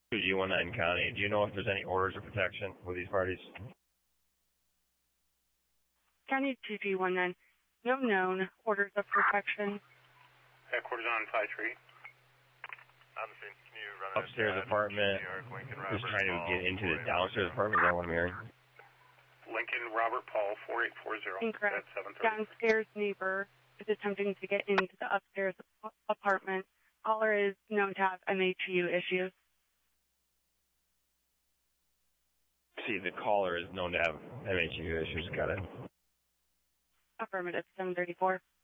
G19 County. Do you know if there's any orders of protection with these parties? County 2G19, no known orders of protection. Headquarters on 5-3. On the scene, can you run Upstairs apartment is trying to get into the downstairs apartment. Is that what I'm hearing? Lincoln Robert Paul 4840. Incorrect. At 7:30. Downstairs neighbor is attempting to get into the upstairs apartment. Caller is known to have MHU issues. See, the caller is known to have MHU issues. Got it. Affirmative, 734.